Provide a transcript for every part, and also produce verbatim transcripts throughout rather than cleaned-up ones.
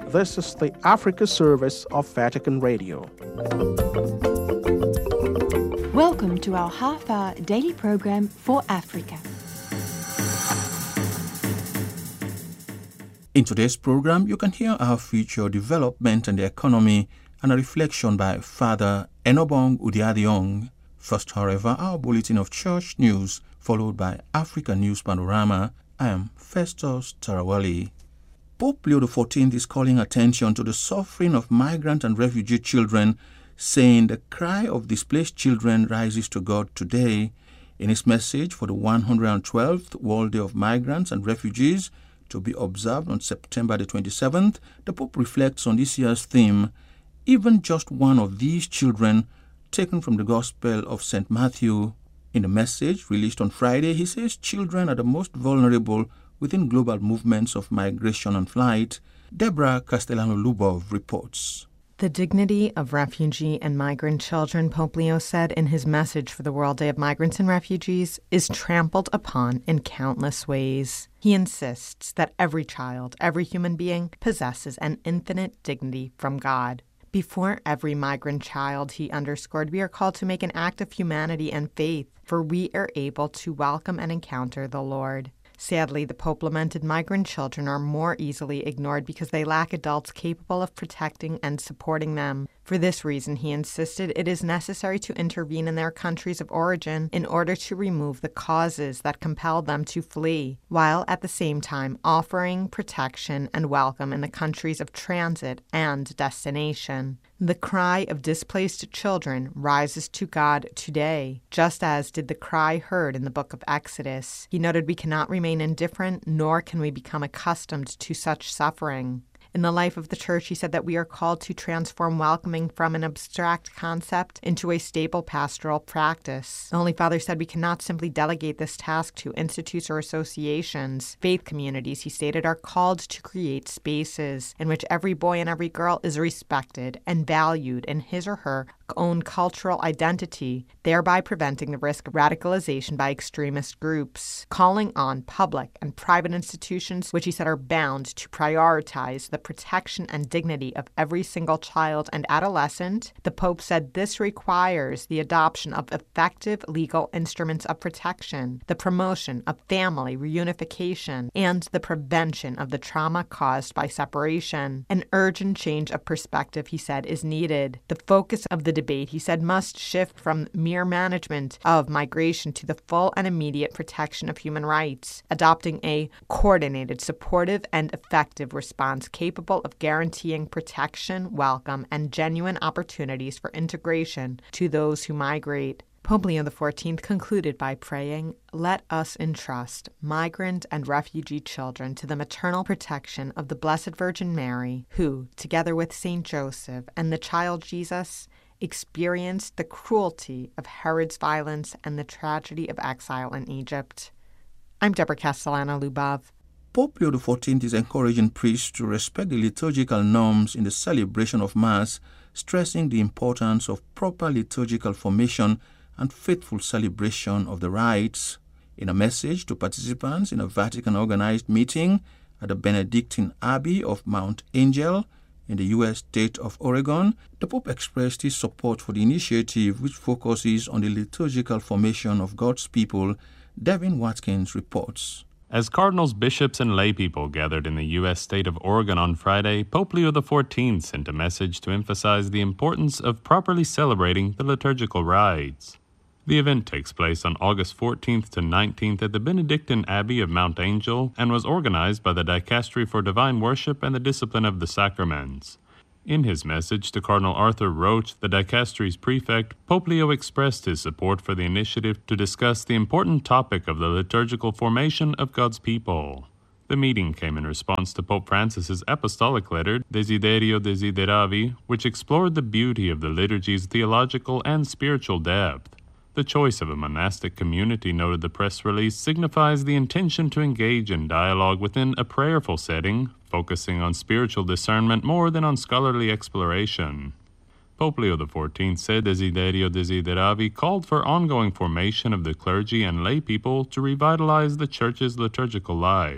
This is the Africa service of Vatican Radio. Welcome to our half-hour daily program for Africa. In today's program, you can hear our future development and the economy and a reflection by Father Enobong Udiadiong. First, however, our bulletin of church news, followed by Africa News Panorama. I am Festus Tarawali. Pope Leo the fourteenth is calling attention to the suffering of migrant and refugee children, saying the cry of displaced children rises to God today. In his message for the one hundred twelfth World Day of Migrants and Refugees, to be observed on September the twenty-seventh, the Pope reflects on this year's theme, even just one of these children, taken from the Gospel of Saint Matthew. In the message released on Friday, he says children are the most vulnerable within global movements of migration and flight. Deborah Castellano-Lubov reports. The dignity of refugee and migrant children, Pope Leo said in his message for the World Day of Migrants and Refugees, is trampled upon in countless ways. He insists that every child, every human being, possesses an infinite dignity from God. Before every migrant child, he underscored, we are called to make an act of humanity and faith, for we are able to welcome and encounter the Lord. Sadly, the Pope lamented migrant children are more easily ignored because they lack adults capable of protecting and supporting them. For this reason, he insisted it is necessary to intervene in their countries of origin in order to remove the causes that compelled them to flee, while at the same time offering protection and welcome in the countries of transit and destination. The cry of displaced children rises to God today, just as did the cry heard in the book of Exodus. He noted we cannot remain indifferent, nor can we become accustomed to such suffering. In the life of the Church, he said that we are called to transform welcoming from an abstract concept into a stable pastoral practice. The Holy Father said we cannot simply delegate this task to institutes or associations. Faith communities, he stated, are called to create spaces in which every boy and every girl is respected and valued in his or her own cultural identity, thereby preventing the risk of radicalization by extremist groups. Calling on public and private institutions, which he said are bound to prioritize the protection and dignity of every single child and adolescent, the Pope said this requires the adoption of effective legal instruments of protection, the promotion of family reunification, and the prevention of the trauma caused by separation. An urgent change of perspective, he said, is needed. The focus of the debate, he said, must shift from mere management of migration to the full and immediate protection of human rights, adopting a coordinated, supportive, and effective response capable of guaranteeing protection, welcome, and genuine opportunities for integration to those who migrate. Pope Leo the fourteenth concluded by praying, "Let us entrust migrant and refugee children to the maternal protection of the Blessed Virgin Mary, who, together with Saint Joseph and the child Jesus, experienced the cruelty of Herod's violence and the tragedy of exile in Egypt." I'm Deborah Castellano-Lubov. Pope Leo the fourteenth is encouraging priests to respect the liturgical norms in the celebration of Mass, stressing the importance of proper liturgical formation and faithful celebration of the rites. In a message to participants in a Vatican-organized meeting at the Benedictine Abbey of Mount Angel in the U S state of Oregon, the Pope expressed his support for the initiative, which focuses on the liturgical formation of God's people. Devin Watkins reports. As cardinals, bishops, and laypeople gathered in the U S state of Oregon on Friday, Pope Leo the fourteenth sent a message to emphasize the importance of properly celebrating the liturgical rites. The event takes place on August fourteenth to nineteenth at the Benedictine Abbey of Mount Angel and was organized by the Dicastery for Divine Worship and the Discipline of the Sacraments. In his message to Cardinal Arthur Roach, the Dicastery's prefect, Pope Leo expressed his support for the initiative to discuss the important topic of the liturgical formation of God's people. The meeting came in response to Pope Francis's apostolic letter, Desiderio Desideravi, which explored the beauty of the liturgy's theological and spiritual depth. The choice of a monastic community, noted the press release, signifies the intention to engage in dialogue within a prayerful setting, focusing on spiritual discernment more than on scholarly exploration. Pope Leo the fourteenth said Desiderio Desideravi called for ongoing formation of the clergy and lay people to revitalize the Church's liturgical life.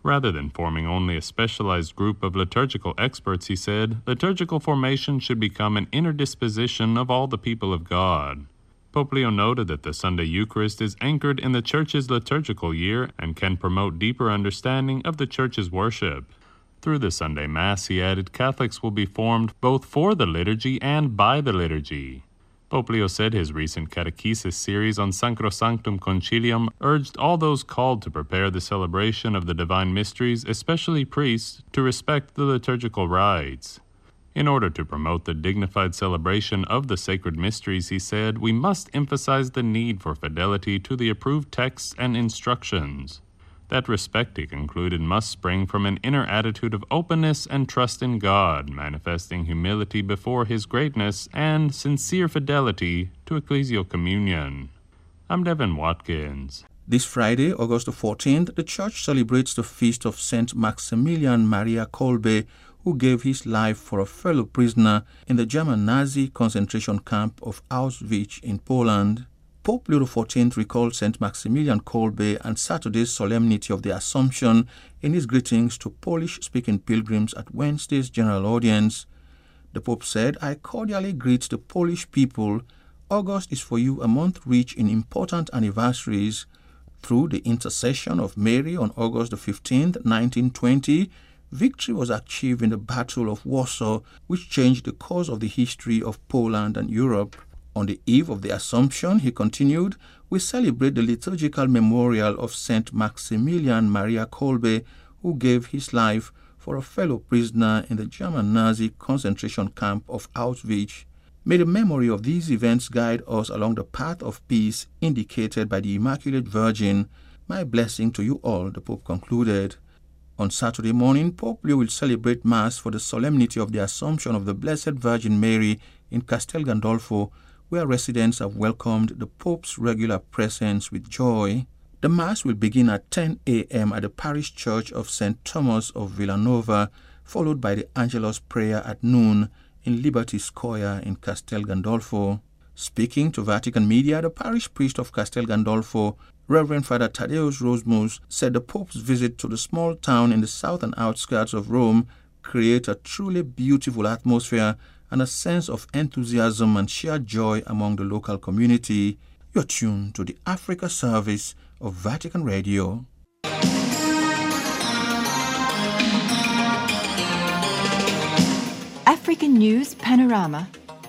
Rather than forming only a specialized group of liturgical experts, he said, liturgical formation should become an inner disposition of all the people of God. Pope Leo noted that the Sunday Eucharist is anchored in the Church's liturgical year and can promote deeper understanding of the Church's worship. Through the Sunday Mass, he added, Catholics will be formed both for the liturgy and by the liturgy. Pope Leo said his recent catechesis series on Sacrosanctum Concilium urged all those called to prepare the celebration of the divine mysteries, especially priests, to respect the liturgical rites. In order to promote the dignified celebration of the sacred mysteries, he said, we must emphasize the need for fidelity to the approved texts and instructions. That respect, he concluded, must spring from an inner attitude of openness and trust in God, manifesting humility before His greatness and sincere fidelity to ecclesial communion. I'm Devin Watkins. This Friday, August the fourteenth, the Church celebrates the feast of Saint Maximilian Maria Kolbe, who gave his life for a fellow prisoner in the German Nazi concentration camp of Auschwitz in Poland. Pope Leo the fourteenth recalled Saint Maximilian Kolbe and Saturday's solemnity of the Assumption in his greetings to Polish-speaking pilgrims at Wednesday's general audience. The Pope said, I cordially greet the Polish people. August is for you a month rich in important anniversaries. Through the intercession of Mary on August the fifteenth, nineteen twenty, victory was achieved in the Battle of Warsaw, which changed the course of the history of Poland and Europe. On the eve of the Assumption, he continued, we celebrate the liturgical memorial of Saint Maximilian Maria Kolbe, who gave his life for a fellow prisoner in the German Nazi concentration camp of Auschwitz. May the memory of these events guide us along the path of peace indicated by the Immaculate Virgin. My blessing to you all, the Pope concluded. On Saturday morning, Pope Leo will celebrate Mass for the solemnity of the Assumption of the Blessed Virgin Mary in Castel Gandolfo, where residents have welcomed the Pope's regular presence with joy. The Mass will begin at ten a.m. at the parish church of Saint Thomas of Villanova, followed by the Angelus prayer at noon in Liberty Square in Castel Gandolfo. Speaking to Vatican media, the parish priest of Castel Gandolfo, Reverend Father Thaddeus Rosmus, said the Pope's visit to the small town in the southern outskirts of Rome create a truly beautiful atmosphere and a sense of enthusiasm and shared joy among the local community. You're tuned to the Africa service of Vatican Radio. African News Panorama.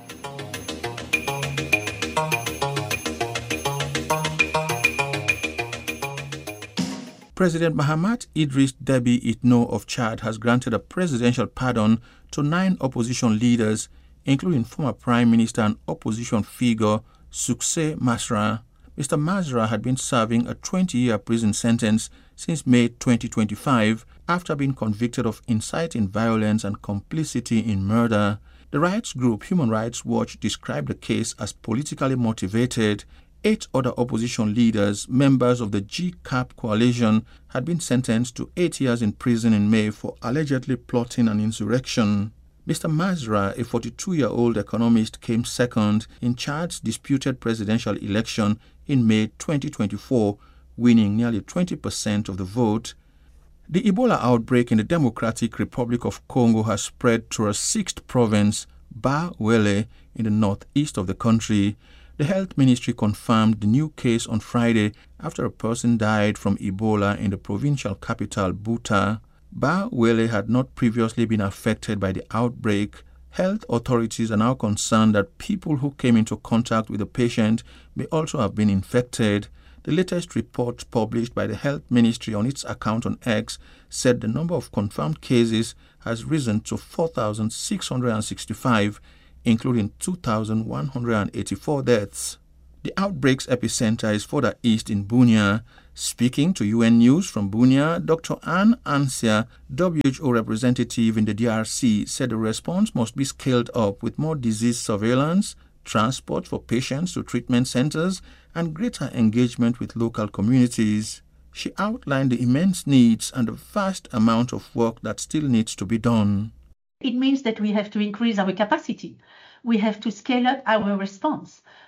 President Mahamat Idris Deby Itno of Chad has granted a presidential pardon to nine opposition leaders, including former Prime Minister and opposition figure Succès Masra. Mister Masra had been serving a twenty-year prison sentence since May twenty twenty-five after being convicted of inciting violence and complicity in murder. The rights group Human Rights Watch described the case as politically motivated. Eight other opposition leaders, members of the G C A P coalition, had been sentenced to eight years in prison in May for allegedly plotting an insurrection. Mister Masra, a forty-two-year-old economist, came second in Chad's disputed presidential election in May twenty twenty-four, winning nearly twenty percent of the vote. The Ebola outbreak in the Democratic Republic of Congo has spread to a sixth province, Ba-Wele, in the northeast of the country. The health ministry confirmed the new case on Friday after a person died from Ebola in the provincial capital, Buta. Ba-Wele had not previously been affected by the outbreak. Health authorities are now concerned that people who came into contact with the patient may also have been infected. The latest report published by the health ministry on its account on X said the number of confirmed cases has risen to four thousand six hundred sixty-five, including two thousand one hundred eighty-four deaths. The outbreak's epicenter is further east in Bunia. Speaking to U N News from Bunia, Doctor Anne Ansia, W H O representative in the D R C, said the response must be scaled up with more disease surveillance, transport for patients to treatment centers, and greater engagement with local communities. She outlined the immense needs and the vast amount of work that still needs to be done. It means that we have to increase our capacity. We have to scale up our response.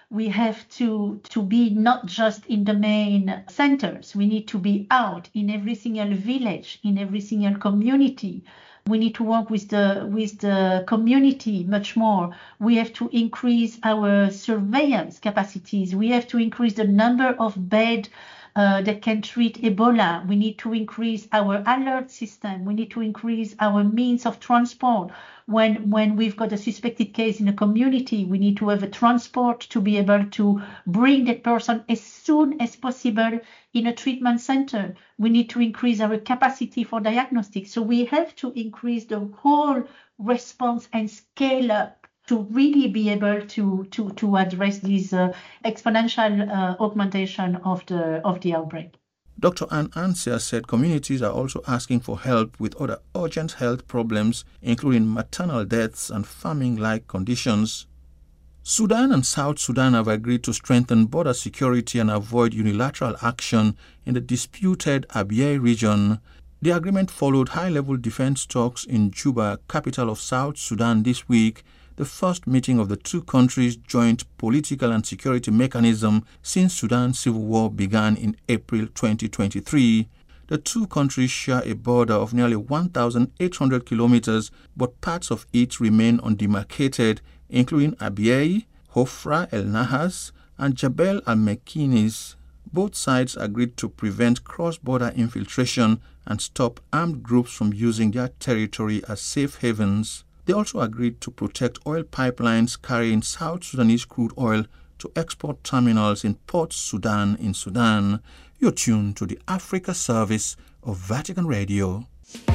we have to, to be not just in the main centers. We need to be out in every single village, in every single community. We need to work with the with the community much more. We have to increase our surveillance capacities. We have to increase the number of beds uh, that can treat Ebola. We need to increase our alert system. We need to increase our means of transport. When when we've got a suspected case in a community, we need to have a transport to be able to bring that person as soon as possible in a treatment center. We need to increase our capacity for diagnostics. So we have to increase the whole response and scale up to really be able to to to address this uh, exponential uh, augmentation of the of the outbreak. Doctor Anne Ansia said communities are also asking for help with other urgent health problems, including maternal deaths and famine-like conditions. Sudan and South Sudan have agreed to strengthen border security and avoid unilateral action in the disputed Abyei region. The agreement followed high-level defense talks in Juba, capital of South Sudan, this week, the first meeting of the two countries' joint political and security mechanism since Sudan's civil war began in April twenty twenty-three. The two countries share a border of nearly one thousand eight hundred kilometers, but parts of it remain undemarcated, including Abyei, Hofra el Nahas, and Jabal al-Mekinis. Both sides agreed to prevent cross-border infiltration and stop armed groups from using their territory as safe havens. They also agreed to protect oil pipelines carrying South Sudanese crude oil to export terminals in Port Sudan in Sudan. You're tuned to the Africa Service of Vatican Radio.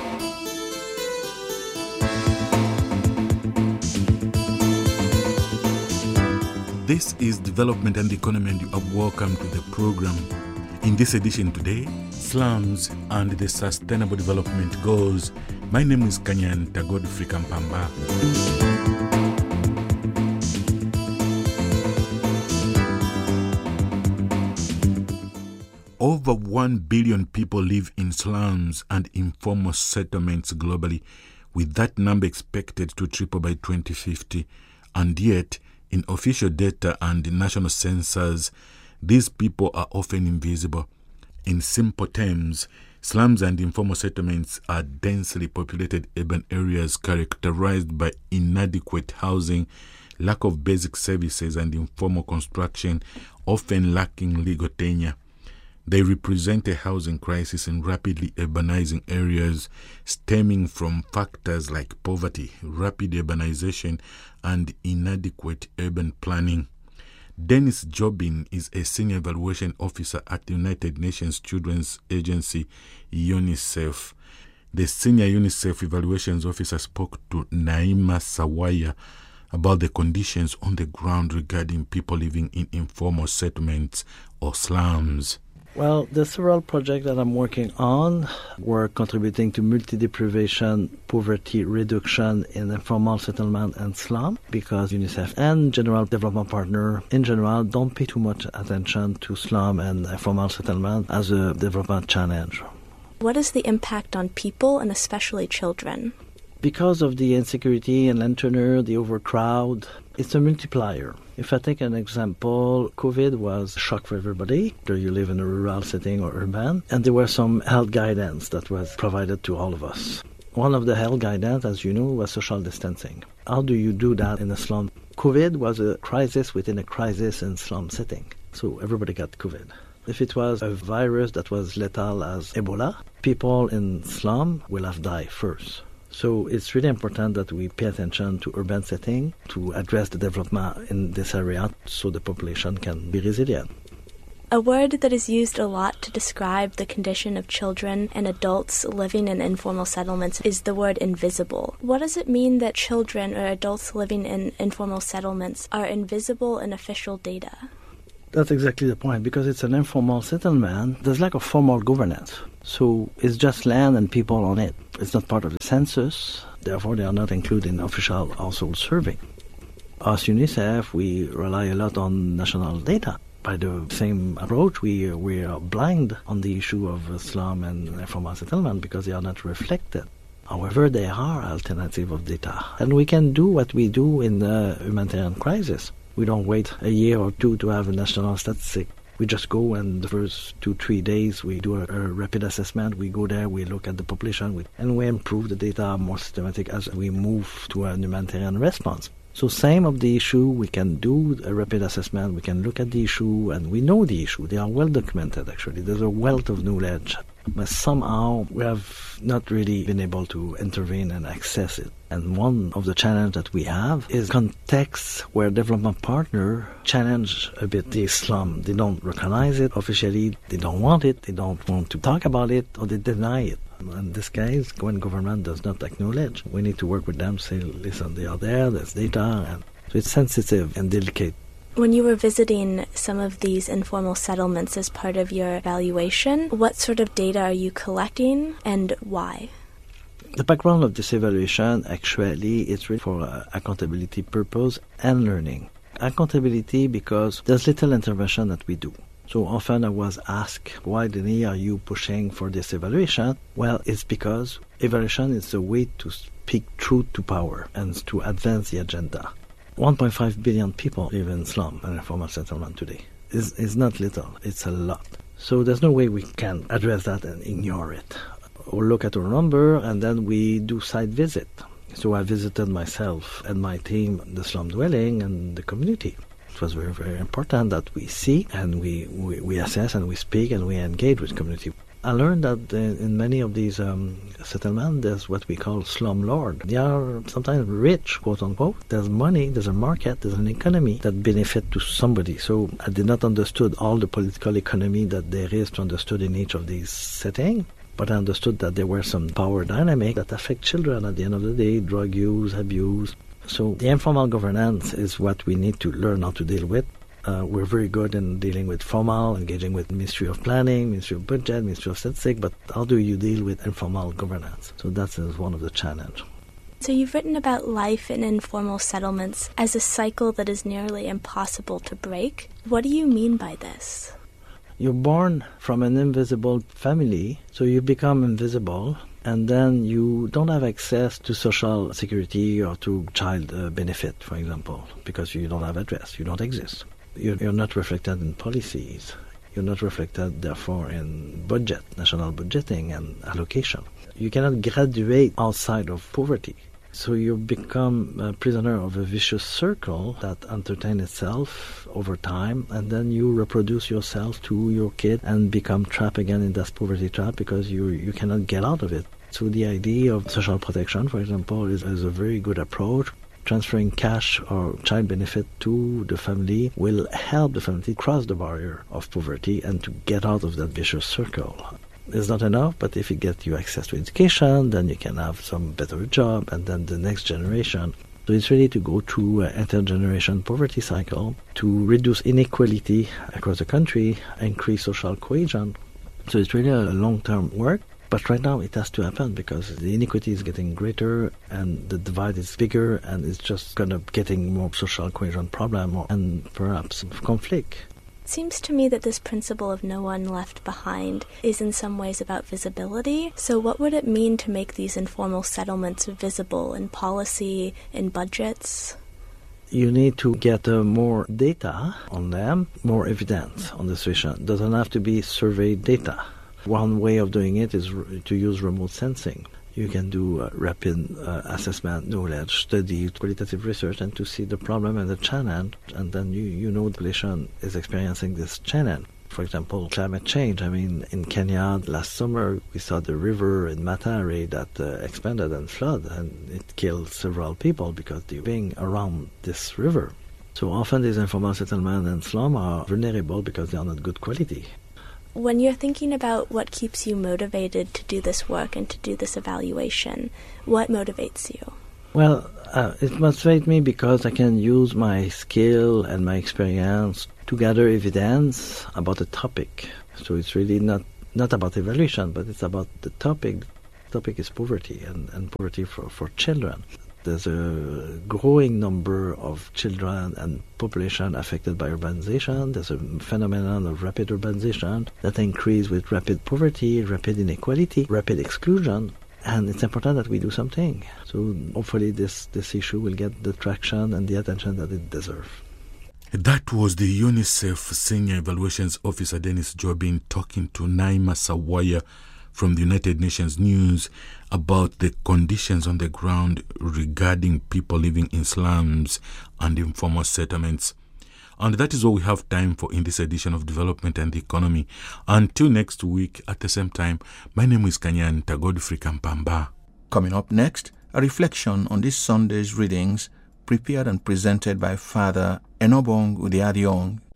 This is Development and Economy, and you are welcome to the program. In this edition today, slums and the sustainable development goals. My name is Kanyan Tagodfrey Kampamba. Over one billion people live in slums and informal settlements globally, with that number expected to triple by twenty fifty. And yet, in official data and national census, these people are often invisible. In simple terms, slums and informal settlements are densely populated urban areas characterized by inadequate housing, lack of basic services, and informal construction, often lacking legal tenure. They represent a housing crisis in rapidly urbanizing areas stemming from factors like poverty, rapid urbanization, and inadequate urban planning. Dennis Jobin is a senior evaluation officer at the United Nations Children's Agency, UNICEF. The senior UNICEF evaluations officer spoke to Naima Sawaya about the conditions on the ground regarding people living in informal settlements or slums. Well, the several projects that I'm working on were contributing to multi-deprivation, poverty reduction in informal settlement and slum, because UNICEF and General Development Partner in general don't pay too much attention to slum and informal settlement as a development challenge. What is the impact on people and especially children? Because of the insecurity and lanterners, the overcrowd, it's a multiplier. If I take an example, COVID was a shock for everybody, whether you live in a rural setting or urban, and there were some health guidance that was provided to all of us. One of the health guidance, as you know, was social distancing. How do you do that in a slum? COVID was a crisis within a crisis in slum setting, so everybody got COVID. If it was a virus that was lethal as Ebola, people in slum will have died first. So it's really important that we pay attention to urban setting to address the development in this area so the population can be resilient. A word that is used a lot to describe the condition of children and adults living in informal settlements is the word invisible. What does it mean that children or adults living in informal settlements are invisible in official data? That's exactly the point. Because it's an informal settlement, there's lack of formal governance. So it's just land and people on it. It's not part of the census, therefore they are not included in official household survey. As UNICEF, we rely a lot on national data. By the same approach, we, we are blind on the issue of slum and informal settlement because they are not reflected. However, there are alternatives of data. And we can do what we do in the humanitarian crisis. We don't wait a year or two to have a national statistic. We just go, and the first two, three days we do a, a rapid assessment. We go there, we look at the population, we, and we improve the data more systematic as we move to a humanitarian response. So same of the issue, we can do a rapid assessment, we can look at the issue, and we know the issue. They are well documented, actually. There's a wealth of knowledge. But somehow we have not really been able to intervene and access it. And one of the challenges that we have is contexts where development partners challenge a bit the slum. They don't recognize it officially, they don't want it, they don't want to talk about it, or they deny it. In this case, when government does not acknowledge, we need to work with them, say, listen, they are there, there's data, and so it's sensitive and delicate. When you were visiting some of these informal settlements as part of your evaluation, what sort of data are you collecting and why? The background of this evaluation actually is really for uh, accountability purpose and learning. Accountability because there's little intervention that we do. So often I was asked, why, Denis, are you pushing for this evaluation? Well, it's because evaluation is a way to speak truth to power and to advance the agenda. one point five billion people live in slum and informal settlement today. It's, it's not little, it's a lot. So there's no way we can address that and ignore it. Or look at our number and then we do site visit. So I visited myself and my team, the slum dwelling and the community. It was very, very important that we see and we, we, we assess and we speak and we engage with community. I learned that in many of these um, settlements, there's what we call slum lord. They are sometimes rich, quote unquote. There's money, there's a market, there's an economy that benefit to somebody. So I did not understood all the political economy that there is to understood in each of these settings. But I understood that there were some power dynamics that affect children at the end of the day, drug use, abuse. So the informal governance is what we need to learn how to deal with. Uh, we're very good in dealing with formal, engaging with Ministry of Planning, Ministry of Budget, Ministry of Statistics, but how do you deal with informal governance? So that is one of the challenges. So you've written about life in informal settlements as a cycle that is nearly impossible to break. What do you mean by this? You're born from an invisible family, so you become invisible, and then you don't have access to social security or to child uh, benefit, for example, because you don't have address, you don't exist. You're, you're not reflected in policies. You're not reflected, therefore, in budget, national budgeting and allocation. You cannot graduate outside of poverty. So you become a prisoner of a vicious circle that entertains itself over time, and then you reproduce yourself to your kid and become trapped again in that poverty trap because you you cannot get out of it. So the idea of social protection, for example, is, is a very good approach. Transferring cash or child benefit to the family will help the family cross the barrier of poverty and to get out of that vicious circle. It's not enough, but if you get you access to education, then you can have some better job, and then the next generation. So it's really to go through an intergeneration poverty cycle to reduce inequality across the country, increase social cohesion. So it's really a long-term work. But right now it has to happen because the inequity is getting greater and the divide is bigger, and it's just kind of getting more social cohesion problem and perhaps conflict. It seems to me that this principle of no one left behind is in some ways about visibility. So what would it mean to make these informal settlements visible in policy, in budgets? You need to get uh, more data on them, more evidence on the situation. It doesn't have to be survey data. One way of doing it is r- to use remote sensing. You can do uh, rapid uh, assessment, knowledge, study, qualitative research, and to see the problem and the challenge, and then you, you know the population is experiencing this challenge. For example, climate change. I mean, in Kenya last summer, we saw the river in Matare that uh, expanded and flooded, and it killed several people because they're being around this river. So often these informal settlements and slum are vulnerable because they are not good quality. When you're thinking about what keeps you motivated to do this work and to do this evaluation, what motivates you? Well, uh, it motivates me because I can use my skill and my experience to gather evidence about a topic. So it's really not, not about evaluation, but it's about the topic. The topic is poverty and, and poverty for, for children. There's a growing number of children and population affected by urbanization. There's a phenomenon of rapid urbanization that increase with rapid poverty, rapid inequality, rapid exclusion. And it's important that we do something. So hopefully this, this issue will get the traction and the attention that it deserves. That was the UNICEF Senior Evaluations Officer Dennis Jobin talking to Naima Sawaya from the United Nations News about the conditions on the ground regarding people living in slums and informal settlements. And that is all we have time for in this edition of Development and the Economy. Until next week at the same time, my name is Kanyanta Godfrey Kampamba. Coming up next, a reflection on this Sunday's readings prepared and presented by Father Enobong Udiadiong,